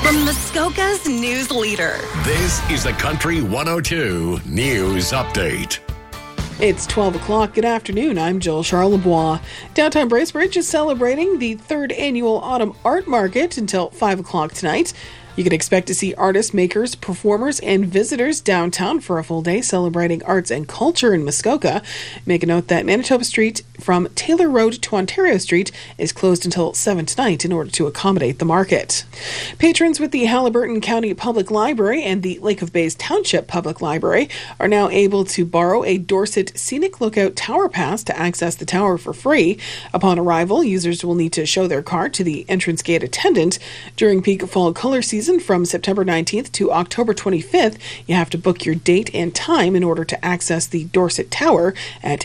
From Muskoka's news leader. This is the Country 102 News Update. It's 12 o'clock. Good afternoon. I'm Jill Charlebois. Downtown Bracebridge is celebrating the 3rd annual Autumn Art Market until 5 o'clock tonight. You can expect to see artists, makers, performers, and visitors downtown for a full day celebrating arts and culture in Muskoka. Make a note that Manitoba Street from Taylor Road to Ontario Street is closed until 7 tonight in order to accommodate the market. Patrons with the Haliburton County Public Library and the Lake of Bays Township Public Library are now able to borrow a Dorset Scenic Lookout Tower Pass to access the tower for free. Upon arrival, users will need to show their card to the entrance gate attendant. During peak fall color season, from September 19th to October 25th, you have to book your date and time in order to access the Dorset Tower at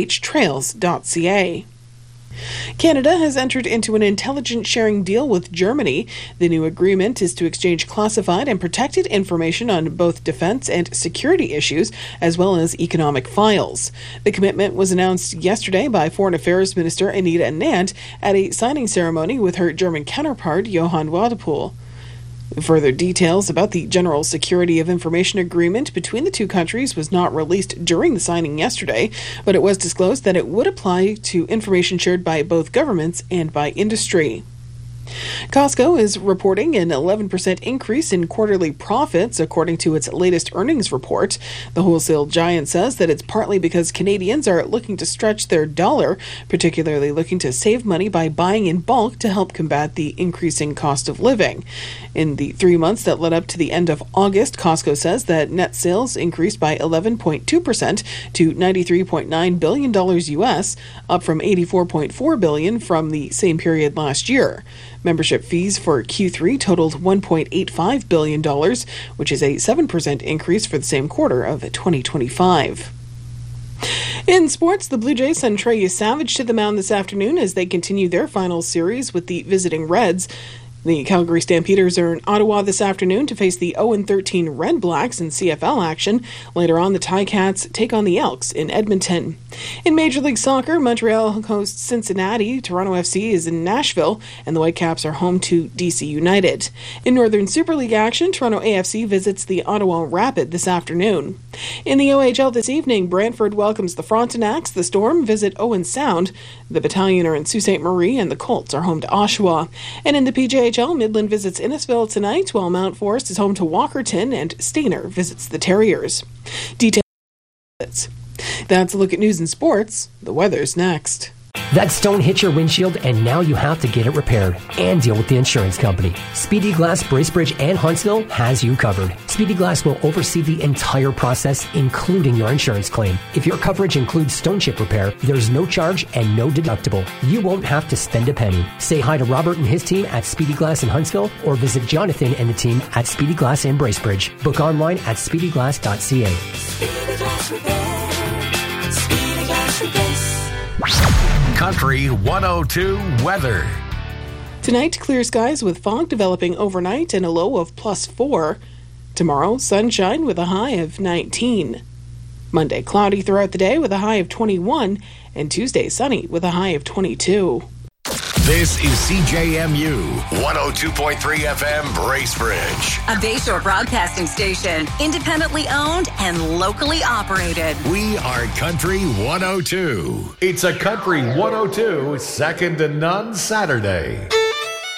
ahtrails.ca. Canada has entered into an intelligence sharing deal with Germany. The new agreement is to exchange classified and protected information on both defense and security issues, as well as economic files. The commitment was announced yesterday by Foreign Affairs Minister Anita Anand at a signing ceremony with her German counterpart, Johann Wadepool. Further details about the General Security of Information Agreement between the two countries was not released during the signing yesterday, but it was disclosed that it would apply to information shared by both governments and by industry. Costco is reporting an 11% increase in quarterly profits, according to its latest earnings report. The wholesale giant says that it's partly because Canadians are looking to stretch their dollar, particularly looking to save money by buying in bulk to help combat the increasing cost of living. In the 3 months that led up to the end of August, Costco says that net sales increased by 11.2% to $93.9 billion US, up from $84.4 billion from the same period last year. Membership fees for Q3 totaled $1.85 billion, which is a 7% increase for the same quarter of 2025. In sports, the Blue Jays send Trey Savage to the mound this afternoon as they continue their final series with the visiting Reds. The Calgary Stampeders are in Ottawa this afternoon to face the 0-13 Red Blacks in CFL action. Later on, the Ticats take on the Elks in Edmonton. In Major League Soccer, Montreal hosts Cincinnati, Toronto FC is in Nashville, and the Whitecaps are home to DC United. In Northern Super League action, Toronto AFC visits the Ottawa Rapid this afternoon. In the OHL this evening, Brantford welcomes the Frontenacs, the Storm visit Owen Sound, the Battalion are in Sault Ste. Marie, and the Colts are home to Oshawa. And in the PJHL, Midland visits Innisfil tonight, while Mount Forest is home to Walkerton, and Stainer visits the Terriers. Details. That's a look at news and sports. The weather's next. That stone hit your windshield and now you have to get it repaired and deal with the insurance company. Speedy Glass Bracebridge and Huntsville has you covered. Speedy Glass will oversee the entire process, including your insurance claim. If your coverage includes stone chip repair, there's no charge and no deductible. You won't have to spend a penny. Say hi to Robert and his team at Speedy Glass in Huntsville or visit Jonathan and the team at Speedy Glass in Bracebridge. Book online at speedyglass.ca. Speedy Glass Repair. Speedy Glass Replace. Country 102 weather. Tonight, clear skies with fog developing overnight and a low of +4. Tomorrow, sunshine with a high of 19. Monday, cloudy throughout the day with a high of 21. And Tuesday, sunny with a high of 22. This is CJMU 102.3 FM Bracebridge. A Bayshore broadcasting station, independently owned and locally operated. We are Country 102. It's a Country 102 second to none Saturday.